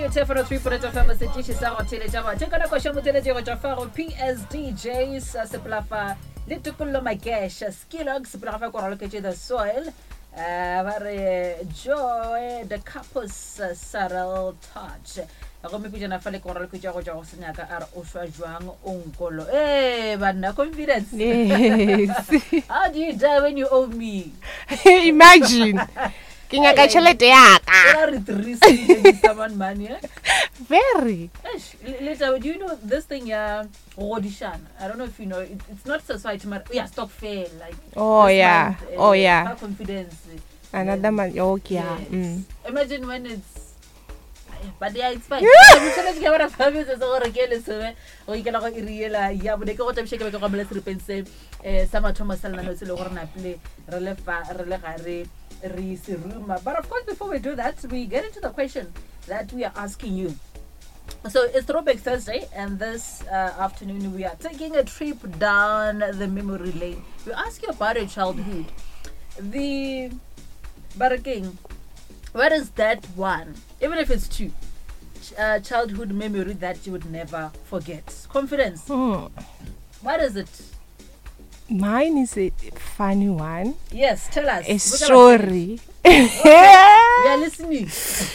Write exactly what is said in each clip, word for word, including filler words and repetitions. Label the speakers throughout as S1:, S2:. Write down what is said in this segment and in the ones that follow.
S1: ke tefano three point five F M se tshi sa go tele tjaba tse kana go shamo tele go tjafaro P S D J sa se plafa le tukullo magesha skilog se plafa go rolo ke the soil uh bare joy the campus uh, Sarel touch go me pijana fa le go rolo ke go go senya ka ar o shwa jwang onkolo eh bana confidence
S2: Yes.
S1: How do you die when you owe me?
S2: Imagine. Kinga ka chelete ya ka.
S1: Very risky someone money. Eh?
S2: Very.
S1: Later, do you know this thing? Yeah, audition. I don't know if you know. It, it's not society, but yeah, stock fair. Like
S2: Oh yeah.
S1: Month, uh,
S2: oh yeah.
S1: Have confidence.
S2: Another man. Okay. Yeah.
S1: Yes.
S2: Mm.
S1: Imagine when it's. But yeah, it's fine. I'm trying to get what I'm having. So I'm going to say, oh, you can go iriela. Yeah, but they go to check out the blessed repense. Eh, sama Thomas Salna no se lo gorna play. Relefa, relefa, re. But of course, before we do that, we get into the question that we are asking you. So it's Throwback Thursday, and this uh, afternoon we are taking a trip down the memory lane. We ask you about your childhood. The Baraking, what is that one? Even if it's two, uh, childhood memory that you would never forget. Confidence.
S2: Hmm.
S1: What is it?
S2: Mine is a funny one.
S1: Yes, tell us.
S2: A
S1: We're
S2: story.
S1: We are listening.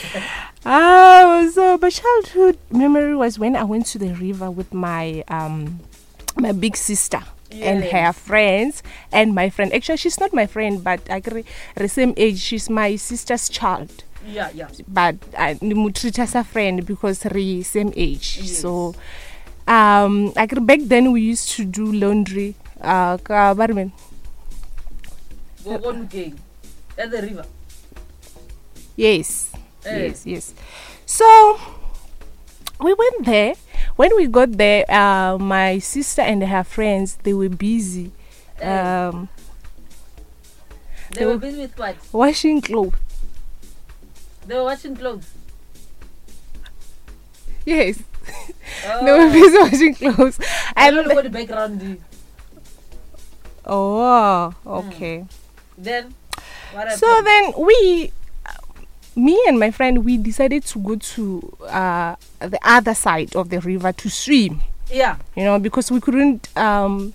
S2: Oh, so my childhood memory was when I went to the river with my um my big sister and
S1: Yes.
S2: her friends and my friend. Actually, she's not my friend, but I agree the same age. She's my sister's child.
S1: Yeah, yeah.
S2: But I treat her as a friend because we same age.
S1: Yes.
S2: So um I agree back then we used to do laundry. Uh, ka barman.
S1: Go go looking at the river.
S2: Yes.
S1: Eh.
S2: Yes, yes. So we went there. When we got there, uh, my sister and her friends, they were busy
S1: Eh.
S2: um,
S1: They were busy with what?
S2: washing clothes.
S1: They were washing clothes.
S2: Yes,
S1: Oh.
S2: they were busy washing clothes.
S1: I don't know
S2: And
S1: what the background is.
S2: oh, okay.
S1: Then, what happened?
S2: So then we, me and my friend, we decided to go to uh, the other side of the river to swim.
S1: yeah.
S2: You know, because we couldn't um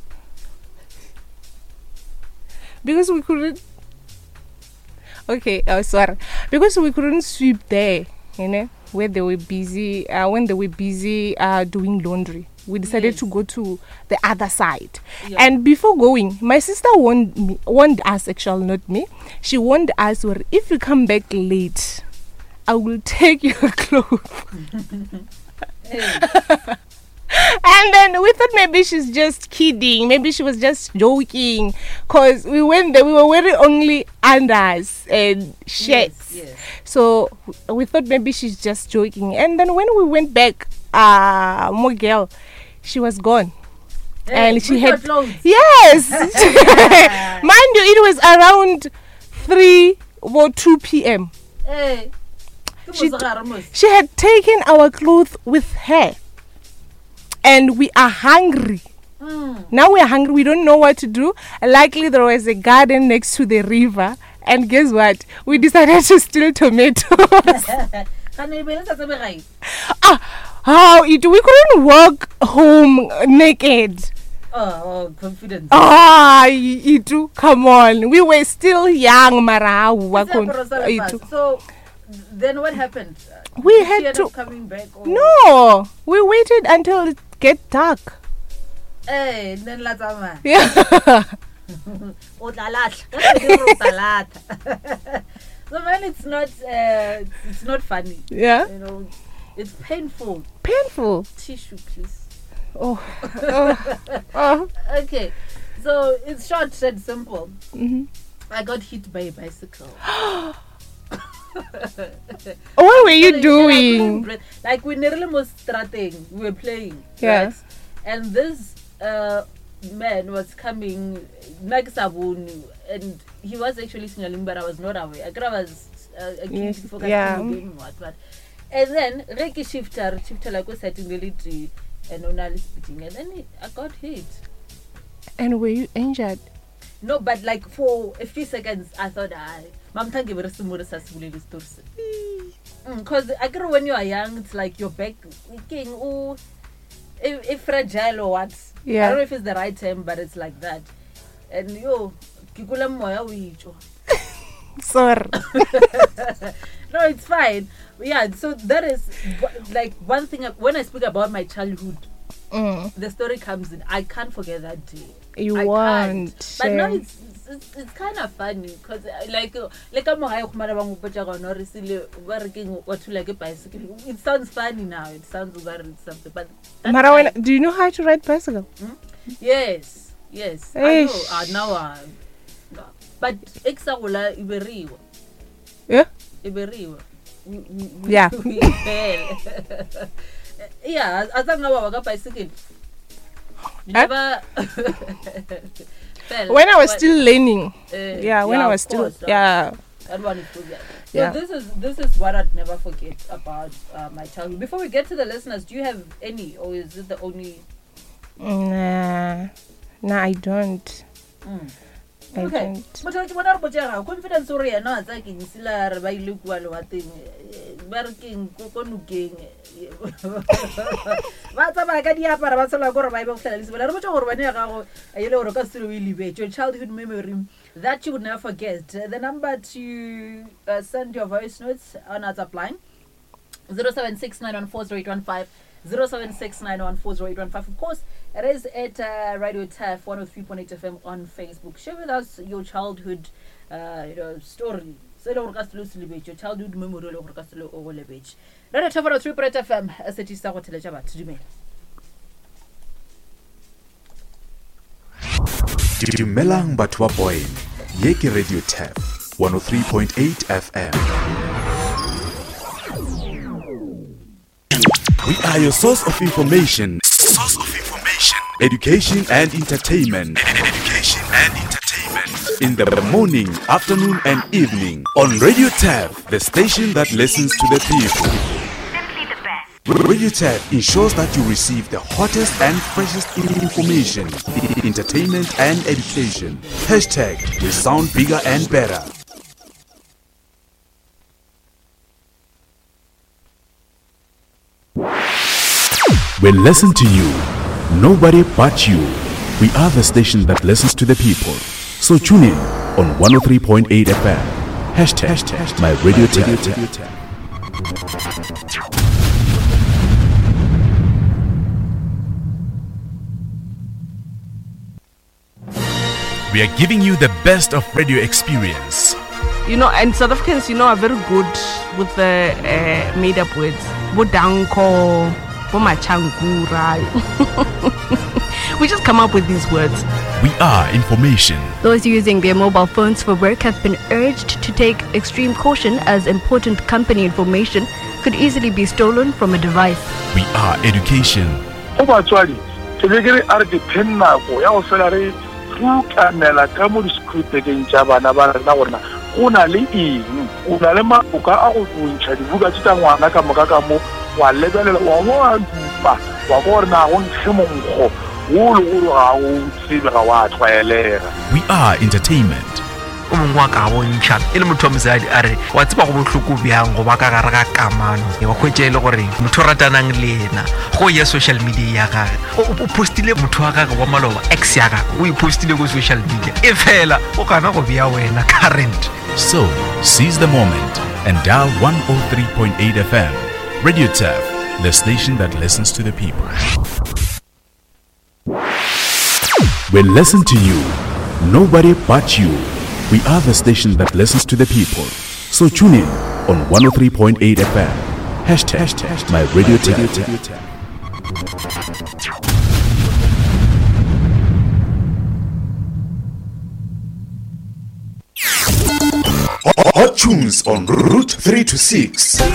S2: because we couldn't okay oh sorry because we couldn't sweep there, you know, where they were busy uh, when they were busy uh doing laundry. We decided
S1: Yes.
S2: to go to the other side.
S1: Yeah.
S2: And before going, my sister warned me warned us, actually not me, she warned us, where if you come back late, I will take your clothes.
S1: Hey.
S2: And then we thought maybe she's just kidding. Maybe she was just joking. Because we went there, we were wearing only unders and shirts.
S1: Yes, yes.
S2: So we thought maybe she's just joking. And then when we went back, uh, Mogel, she was gone.
S1: Hey,
S2: And she
S1: with your
S2: had-
S1: clothes.
S2: Yes! Mind you, it was around three or two p.m.
S1: Hey.
S2: She-
S1: She
S2: She had taken our clothes with her. And we are hungry.
S1: mm.
S2: Now we are hungry. We don't know what to do. Likely there was a garden next to the river. And guess what? We decided to steal tomatoes.
S1: Can you believe that?
S2: ah, how it? We couldn't walk home naked.
S1: Oh, oh, confidence.
S2: Ah, itu, come on. We were still young, Mara. Itu.
S1: So, then what happened?
S2: We
S1: Did she
S2: had
S1: end
S2: to.
S1: up coming back? Or?
S2: No, we waited until it get dark.
S1: Hey, then let's have
S2: Yeah.
S1: So man, it's not uh, it's not funny.
S2: Yeah.
S1: You know, it's painful.
S2: Painful.
S1: Tissue, please.
S2: Oh. oh. oh.
S1: Okay, so it's short and simple.
S2: Mm-hmm.
S1: I got hit by a bicycle.
S2: What were you
S1: And I couldn't
S2: doing?
S1: breathe. Like we nearly was starting, we were playing.
S2: Yeah.
S1: Right? And this uh, man was coming, like Sabun, and he was actually signaling, but I was not aware. I was uh, a kid
S2: Yes,
S1: focusing
S2: yeah.
S1: on doing what, but and then Reiki shifter, shifter like was setting the lid and only speaking, and then he, I got hit.
S2: And were you injured?
S1: No, but like for a few seconds, I thought, I, Mom, thank you very much. Because I agree when you are young, it's like your back, king, ooh, if, if fragile or what.
S2: Yeah.
S1: I don't know if it's the right term, but it's like that. And yo, kikula moya uyicho.
S2: Sorry.
S1: No, it's fine. Yeah, so that is like one thing. When I speak about my childhood,
S2: Mm.
S1: the story comes in. I can't forget that day.
S2: You
S1: I
S2: want.
S1: can't. But now it's it's, it's kind of funny because like like I'm like like a bicycle. It sounds funny now. It sounds very something. But
S2: Mara, do you know how to ride bicycle?
S1: Hmm? Yes, yes. I know.
S2: Eish.
S1: Uh, now, uh, but exawula iberiwa.
S2: Yeah.
S1: Iberiwa.
S2: Yeah.
S1: Yeah, as I'm now a bicycle. Never.
S2: When I was still learning.
S1: Uh,
S2: yeah, when
S1: yeah,
S2: I was
S1: of
S2: still.
S1: course, uh,
S2: Yeah.
S1: That one is good. Yeah. So
S2: Yeah.
S1: this is this is what I'd never forget about uh, my childhood. Before we get to the listeners, do you have any, or is it the only?
S2: Nah, nah, I don't.
S1: Mm.
S2: I
S1: Okay.
S2: don't.
S1: But like what are you confidence or no? It's like in sila by look while what thing working kokonuking. What's up? I got the apara. What's all I got? Bible studies. But I don't know what you're going to. You know, because you really your childhood memory that you would never forget. The number to uh, send your voice notes on WhatsApp line zero seven six nine one four zero eight one five. zero seven six nine one four zero eight one five. Of course, it is at uh, Radio T A F one oh three point eight F M on Facebook. Share with us your childhood uh, you know, story. So your childhood memory Radio T A F one oh three point eight F M. Asetisa go teleja batho dumela.
S3: Dumelang batho ba Boyne. Ye ke Radio T A F one oh three point eight F M. We are your source of information. Source of information. Education and entertainment. Education and entertainment. In the morning, afternoon, and evening on Radio T A F, the station that listens to the people.
S4: Simply the best.
S3: Radio T A F ensures that you receive the hottest and freshest information, entertainment, and education. Hashtag we sound bigger and better. We listen to you, nobody but you. We are the station that listens to the people. So tune in on one oh three point eight F M. Hashtag, hashtag my Radio T A F. We are giving you the best of radio experience.
S2: You know, and South Africans, you know, are very good with the uh, made-up words. Bodanko, bomachangura. We just come up with these words.
S3: We are information.
S4: Those using their mobile phones for work have been urged to take extreme caution as important company information could easily be stolen from a device.
S3: We are education.
S5: Obatswadi, tebegere are di penna go ya o fela re fukanela ka mo diskripteng tsa bana ba rena gona gona le eng una le maboka a go bontšha dibuka tsa ngwana ka moka ka mo wa lebelela wa mo a dupa wa bona go ntshemonggo wo le go ga o tsebe ga wa tshwaelega.
S3: We are entertainment.
S6: o mongwe wa ka bontšha e le motho wa mosadi a re wa tseba go bohloko bjang go ba ka gare ga kamano e ba hwetše e le gore motho o ratanang le ena go ya social media ya gage o postile motho wa gage wa maloba ex ya gage o ipostile go social media e fela o kana go bea wena current.
S3: So seize the moment and dial one oh three point eight F M. Radio T A F, the station that listens to the people. We listen to you, nobody but you. We are the station that listens to the people. So tune in on one oh three point eight F M. Hashtag, hashtag my Radio T A F. Hot tunes on Route three to six.